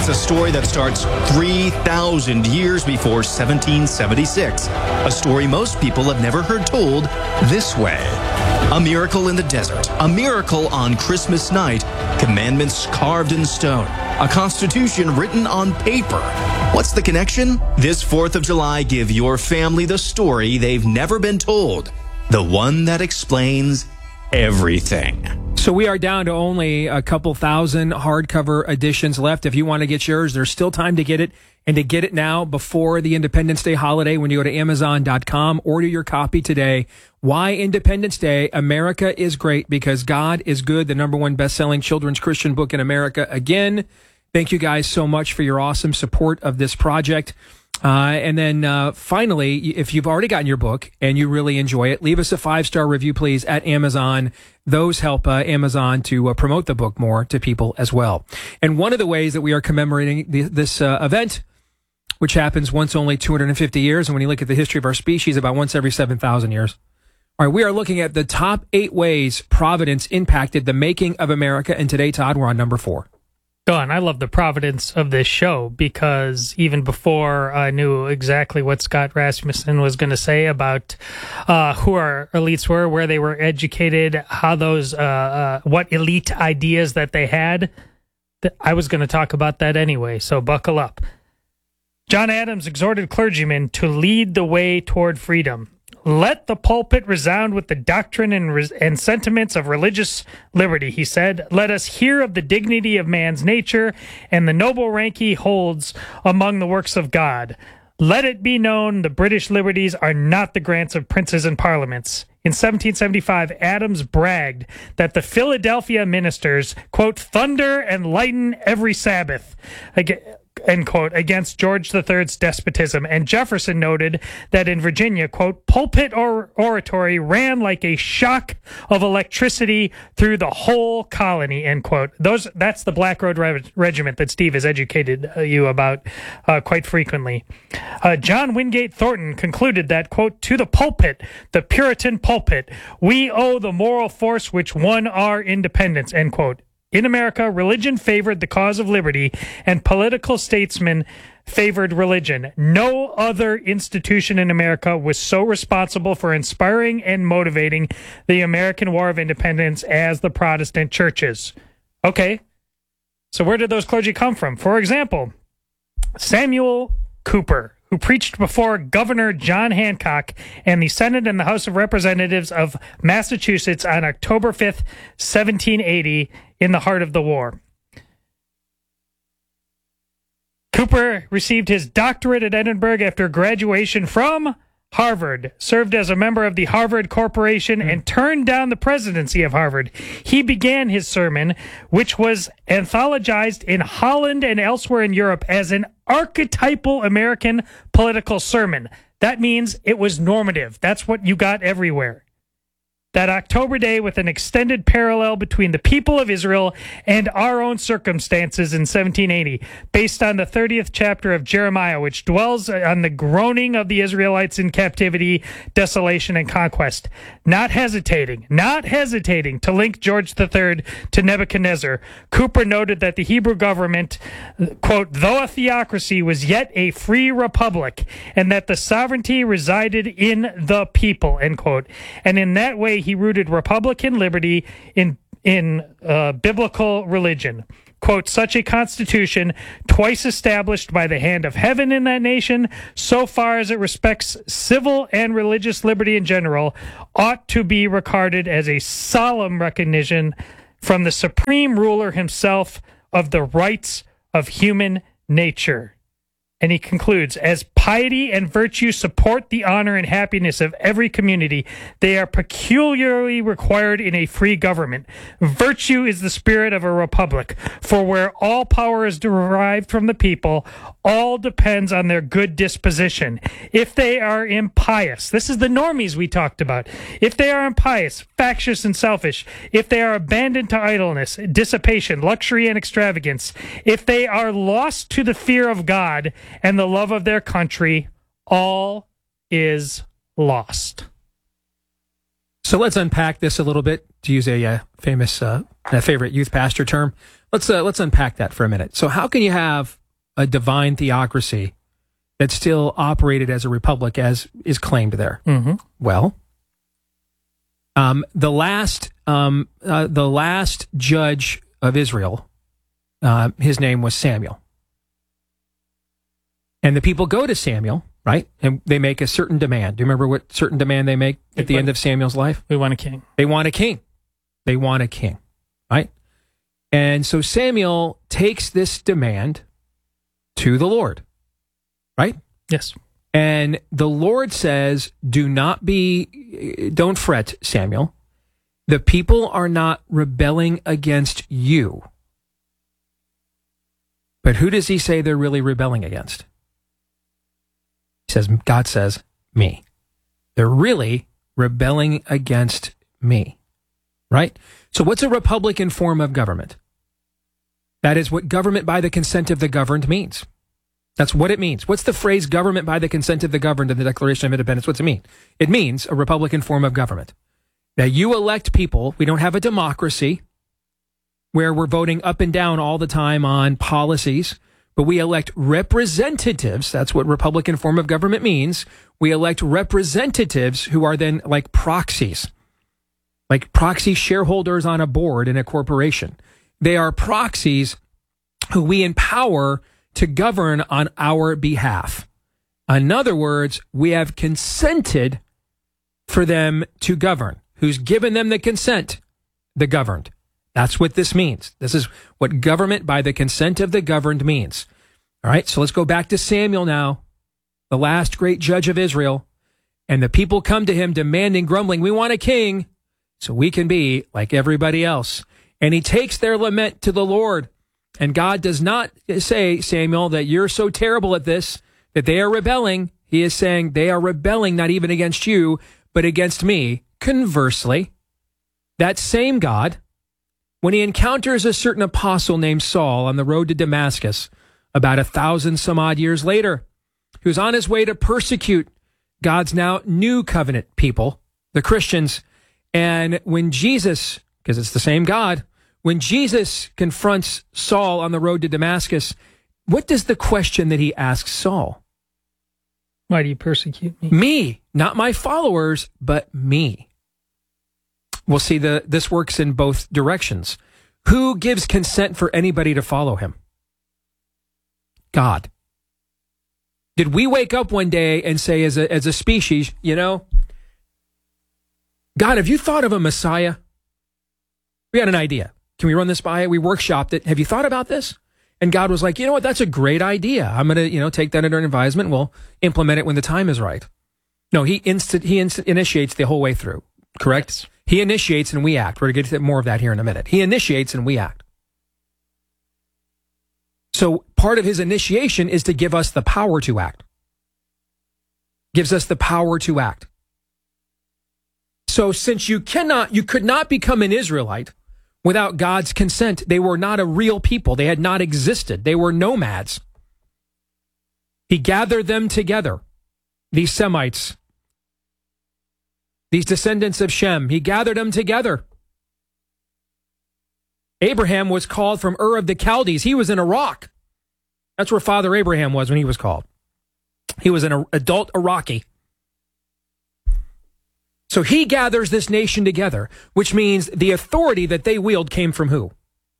It's a story that starts 3,000 years before 1776. A story most people have never heard told this way. A miracle in the desert. A miracle on Christmas night. Commandments carved in stone. A constitution written on paper. What's the connection? This 4th of July, give your family the story they've never been told. The one that explains everything. So we are down to only a couple thousand hardcover editions left. If you want to get yours, there's still time to get it, and to get it now before the Independence Day holiday when you go to Amazon.com. Order your copy today. Why Independence Day? America is great because God is good, the #1 best-selling children's Christian book in America. Again, thank you guys so much for your awesome support of this project. And then finally, if you've already gotten your book and you really enjoy it, leave us a 5-star review, please, at Amazon. Those help Amazon to promote the book more to people as well. And one of the ways that we are commemorating this event, which happens once only 250 years, and when you look at the history of our species, about once every 7,000 years. All right, we are looking at the top 8 ways Providence impacted the making of America. And today, Todd, we're on number 4. Don, I love the providence of this show because even before I knew exactly what Scott Rasmussen was going to say about who our elites were, where they were educated, how those what elite ideas that they had, I was going to talk about that anyway, so buckle up. John Adams exhorted clergymen to lead the way toward freedom. Let the pulpit resound with the doctrine and sentiments of religious liberty, he said. Let us hear of the dignity of man's nature and the noble rank he holds among the works of God. Let it be known the British liberties are not the grants of princes and parliaments. In 1775, Adams bragged that the Philadelphia ministers, quote, thunder and lighten every Sabbath, end quote, against George III's despotism. And Jefferson noted that in Virginia, quote, pulpit oratory ran like a shock of electricity through the whole colony, end quote. That's the Black Road Regiment that Steve has educated you about quite frequently. John Wingate Thornton concluded that, quote, to the pulpit, the Puritan pulpit, we owe the moral force which won our independence, end quote. In America, religion favored the cause of liberty, and political statesmen favored religion. No other institution in America was so responsible for inspiring and motivating the American War of Independence as the Protestant churches. Okay, so where did those clergy come from? For example, Samuel Cooper, who preached before Governor John Hancock and the Senate and the House of Representatives of Massachusetts on October 5th, 1780, in the heart of the war. Cooper received his doctorate at Edinburgh after graduation from Harvard, served as a member of the Harvard Corporation, and turned down the presidency of Harvard. He began his sermon, which was anthologized in Holland and elsewhere in Europe, as an archetypal American political sermon. That means it was normative. That's what you got everywhere. That October day with an extended parallel between the people of Israel and our own circumstances in 1780, based on the 30th chapter of Jeremiah, which dwells on the groaning of the Israelites in captivity, desolation, and conquest. Not hesitating to link George III to Nebuchadnezzar, Cooper noted that the Hebrew government, quote, though a theocracy, was yet a free republic, and that the sovereignty resided in the people, end quote. And in that way, he rooted Republican liberty in biblical religion. Quote, such a constitution, twice established by the hand of heaven in that nation, so far as it respects civil and religious liberty in general, ought to be regarded as a solemn recognition from the supreme ruler himself of the rights of human nature. And he concludes, as piety and virtue support the honor and happiness of every community, they are peculiarly required in a free government. Virtue is the spirit of a republic, for where all power is derived from the people, all depends on their good disposition. If they are impious, this is the normies we talked about. If they are impious, factious, and selfish, if they are abandoned to idleness, dissipation, luxury, and extravagance, if they are lost to the fear of God and the love of their country, all is lost. So let's unpack this a little bit, to use a famous, favorite youth pastor term. Let's unpack that for a minute. So how can you have a divine theocracy that still operated as a republic, as is claimed there? Mm-hmm. Well, the last judge of Israel, his name was Samuel. And the people go to Samuel, right? And they make a certain demand. Do you remember what certain demand they make at the end of Samuel's life? We want a king. They want a king. They want a king, right? And so Samuel takes this demand to the Lord, right? Yes. And the Lord says, don't fret, Samuel. The people are not rebelling against you. But who does he say they're really rebelling against? God says, me. They're really rebelling against me, right? So what's a republican form of government? That is what government by the consent of the governed means. That's what it means. What's the phrase government by the consent of the governed in the Declaration of Independence? What's it mean? It means a republican form of government. That you elect people. We don't have a democracy where we're voting up and down all the time on policies, but we elect representatives. That's what republican form of government means. We elect representatives who are then like proxies, like proxy shareholders on a board in a corporation. They are proxies who we empower to govern on our behalf. In other words, we have consented for them to govern. Who's given them the consent? The governed. That's what this means. This is what government by the consent of the governed means. All right, so let's go back to Samuel now, the last great judge of Israel. And the people come to him demanding, grumbling, we want a king so we can be like everybody else. And he takes their lament to the Lord. And God does not say, Samuel, that you're so terrible at this, that they are rebelling. He is saying they are rebelling not even against you, but against me. Conversely, that same God, when he encounters a certain apostle named Saul on the road to Damascus, about 1,000 some odd years later, who's on his way to persecute God's now new covenant people, the Christians. And when Jesus, because it's the same God, when Jesus confronts Saul on the road to Damascus, what does the question that he asks Saul? Why do you persecute me? Me, not my followers, but me. We'll see this works in both directions. Who gives consent for anybody to follow him? God. Did we wake up one day and say as a species, God, have you thought of a Messiah? We had an idea. Can we run this by you? We workshopped it. Have you thought about this? And God was like, you know what? That's a great idea. I'm going to, take that under advisement. We'll implement it when the time is right. No, he initiates the whole way through. Correct? Yes. He initiates and we act. We're going to get to more of that here in a minute. He initiates and we act. So part of his initiation is to give us the power to act. Gives us the power to act. So since you could not become an Israelite without God's consent, they were not a real people. They had not existed. They were nomads. He gathered them together, these Semites, these descendants of Shem. He gathered them together. Abraham was called from Ur of the Chaldees. He was in Iraq. That's where Father Abraham was when he was called. He was an adult Iraqi. So he gathers this nation together, which means the authority that they wield came from who?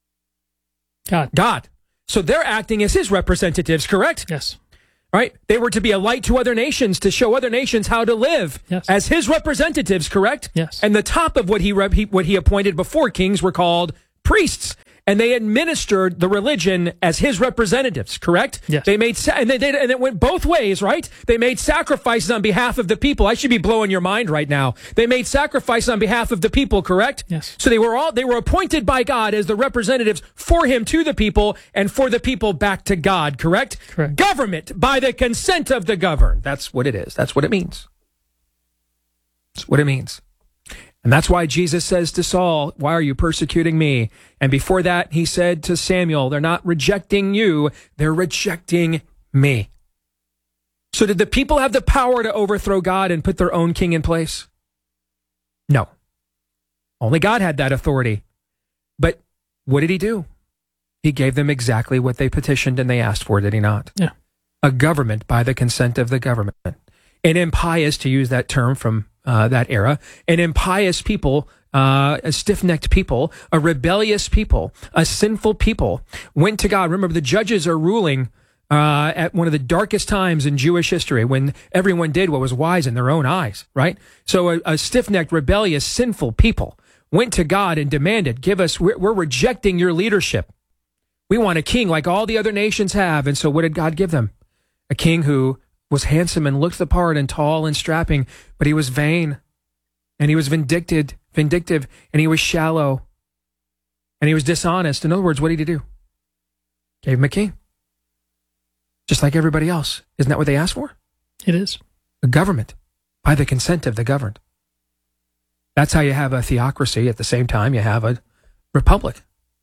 God. So they're acting as his representatives, correct? Yes. Right? They were to be a light to other nations, to show other nations how to live as his representatives, correct? Yes. And the top of what he appointed before kings were called priests. And they administered the religion as his representatives, correct? Yes. They made, and it went both ways, right? They made sacrifices on behalf of the people. I should be blowing your mind right now. They made sacrifices on behalf of the people, correct? Yes. So they were appointed by God as the representatives for him to the people and for the people back to God, correct? Correct. Government by the consent of the governed. That's what it is. That's what it means. That's what it means. And that's why Jesus says to Saul, why are you persecuting me? And before that, he said to Samuel, they're not rejecting you, they're rejecting me. So did the people have the power to overthrow God and put their own king in place? No. Only God had that authority. But what did he do? He gave them exactly what they petitioned and they asked for, did he not? Yeah. A government by the consent of the government. An impious, to use that term from that era, an impious people, a stiff-necked people, a rebellious people, a sinful people, went to God. Remember, the judges are ruling at one of the darkest times in Jewish history when everyone did what was wise in their own eyes, right? So a stiff-necked, rebellious, sinful people went to God and demanded, we're rejecting your leadership. We want a king like all the other nations have. And so what did God give them? A king who was handsome and looked the part and tall and strapping, but he was vain and he was vindictive, and he was shallow and he was dishonest. In other words, what did he do? Gave him a king. Just like everybody else. Isn't that what they asked for? It is. A government by the consent of the governed. That's how you have a theocracy. At the same time, you have a republic.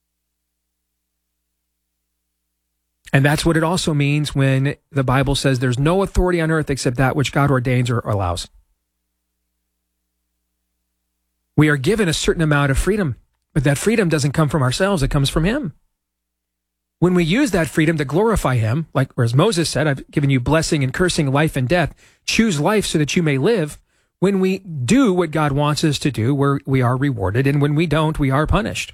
And that's what it also means when the Bible says there's no authority on earth except that which God ordains or allows. We are given a certain amount of freedom, but that freedom doesn't come from ourselves. It comes from Him. When we use that freedom to glorify Him, like whereas Moses said, I've given you blessing and cursing, life and death. Choose life so that you may live. When we do what God wants us to do, we are rewarded. And when we don't, we are punished.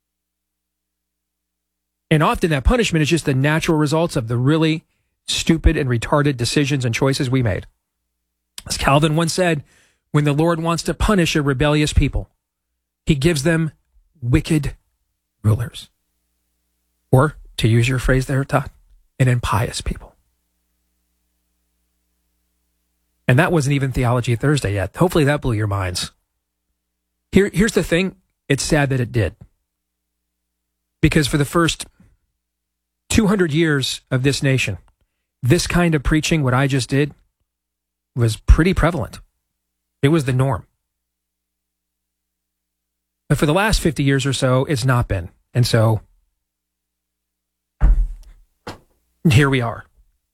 And often that punishment is just the natural results of the really stupid and retarded decisions and choices we made. As Calvin once said, when the Lord wants to punish a rebellious people, He gives them wicked rulers. Or, to use your phrase there, Todd, an impious people. And that wasn't even Theology Thursday yet. Hopefully that blew your minds. Here's the thing. It's sad that it did. Because for the first 200 years of this nation, this kind of preaching, what I just did, was pretty prevalent. It was the norm. But for the last 50 years or so, it's not been. And so, here we are.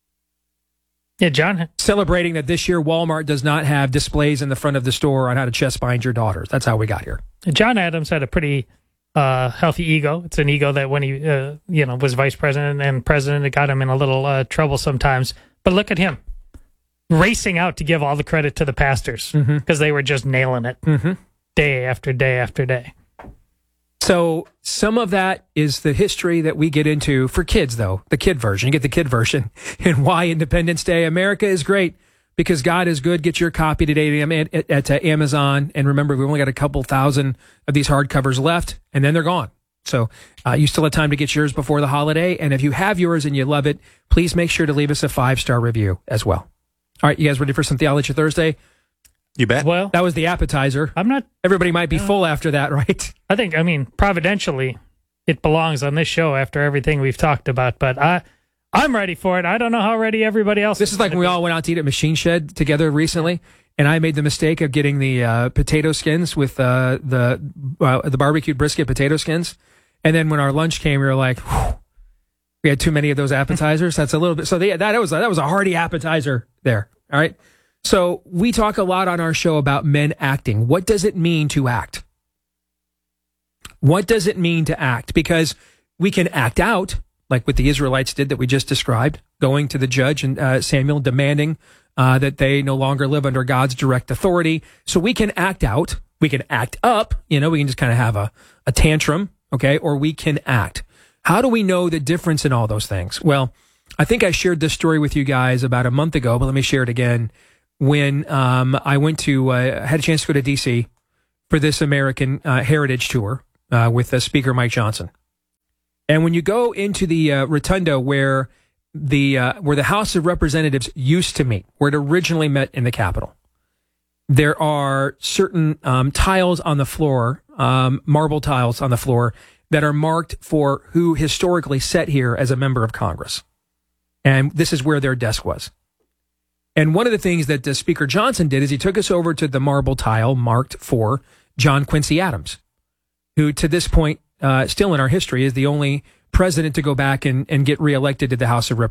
Yeah, John. Celebrating that this year Walmart does not have displays in the front of the store on how to chest bind your daughters. That's how we got here. John Adams had a pretty healthy ego. It's an ego that when he was vice president and president, it got him in a little trouble sometimes. But look at him racing out to give all the credit to the pastors because they were just nailing it day after day after day. So some of that is the history that we get into for kids, though, the kid version. You get the kid version and why Independence Day. America is great because God is good. Get your copy today at Amazon. And remember, we've only got a couple thousand of these hardcovers left, and then they're gone. So you still have time to get yours before the holiday. And if you have yours and you love it, please make sure to leave us a 5-star review as well. All right, you guys ready for some Theology Thursday? You bet. Well, that was the appetizer. I'm not. Everybody might be full after that, right? I think, providentially, it belongs on this show after everything we've talked about. But I'm ready for it. I don't know how ready everybody else is. This is like when we all went out to eat at Machine Shed together recently, and I made the mistake of getting the potato skins with the barbecued brisket potato skins. And then when our lunch came, we were like, whew, we had too many of those appetizers. That's a little bit. So that was a hearty appetizer there. All right. So we talk a lot on our show about men acting. What does it mean to act? What does it mean to act? Because we can act out, like what the Israelites did that we just described, going to the judge and Samuel demanding that they no longer live under God's direct authority. So we can act out. We can act up. We can just kind of have a tantrum, okay? Or we can act. How do we know the difference in all those things? Well, I think I shared this story with you guys about a month ago, but let me share it again. When I went to, had a chance to go to D.C. for this American Heritage Tour with Speaker Mike Johnson. And when you go into the rotunda where the House of Representatives used to meet, where it originally met in the Capitol, there are certain tiles on the floor, marble tiles on the floor, that are marked for who historically sat here as a member of Congress. And this is where their desk was. And one of the things that Speaker Johnson did is he took us over to the marble tile marked for John Quincy Adams, who to this point, still in our history, is the only president to go back and get reelected to the House of Representatives.